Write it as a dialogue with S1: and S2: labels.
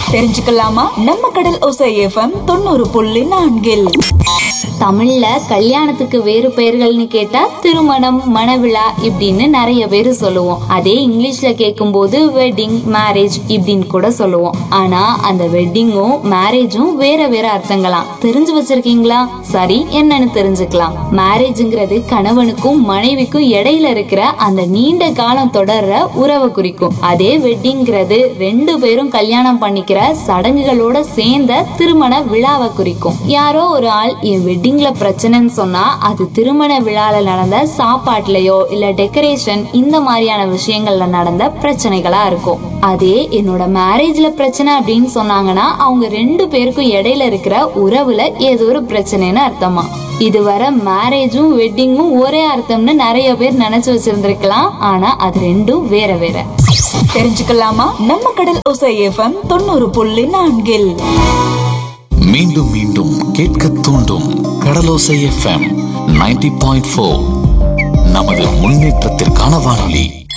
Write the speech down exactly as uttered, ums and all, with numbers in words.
S1: தெரிஞ்சுக்கலாமா? நம்ம கடல் ஓசை எஃப்எம் தொண்ணூறு புள்ளி நான்கில்.
S2: தமிழ்ல கல்யாணத்துக்கு வேறு பெயர்கள்னு கேட்டா திருமணம், மணவிழா இப்படின்னு நிறைய பேரு சொல்லுவோம். அதே இங்கிலீஷ்ல கேட்கும் போது வெட்டிங், மேரேஜ் இப்படின்னு கூட சொல்லுவோம். ஆனா அந்த வெட்டிங்கும் மேரேஜும் வேற வேற அர்த்தங்களாம். தெரிஞ்சு வச்சிருக்கீங்களா? சரி, என்னன்னு தெரிஞ்சுக்கலாம். மேரேஜ்ங்கிறது கணவனுக்கும் மனைவிக்கும் இடையில இருக்கிற அந்த நீண்ட காலம் தொடர்ற உறவை குறிக்கும். அதே வெட்டிங்கிறது ரெண்டு பேரும் கல்யாணம் பண்ணிக்கிற சடங்குகளோட சேர்ந்த திருமண விழாவை குறிக்கும். யாரோ ஒரு ஆள் என் வெட்டிங்ல பிரச்சனைன்னு சொன்னா அது திருமண விழால நடந்த சாப்பாட்டுலயோ இல்ல டெக்கரேஷன் இந்த மாதிரியான விஷயங்கள்ல நடந்த பிரச்சனைகளா இருக்கும். அதே என்னோட மேரேஜ்ல பிரச்சனை அப்படின்னு சொன்னாங்கன்னா அவங்க ரெண்டு பேருக்கும் இடையில இருக்கிற உறவுல ஏதோ ஒரு பிரச்சனைன்னு அர்த்தமா. இதுவரை மேரேஜும் வெட்டிங்கும் ஒரே அர்த்தம்னு நிறைய பேர் நினைச்சு வச்சிருந்திருக்கலாம். ஆனா அது ரெண்டும் வேற வேற.
S1: தெரிஞ்சுக்கலாமா? நம்ம கடல் ஓசை எஃப்எம் தொண்ணூறு புள்ளி நான்கில்.
S3: மீண்டும் மீண்டும் கேட்க தூண்டும் கடலோசை எஃப்எம் நைன்டி பாயிண்ட் ஃபோர். நமது முன்னேற்றத்திற்கான வானொலி.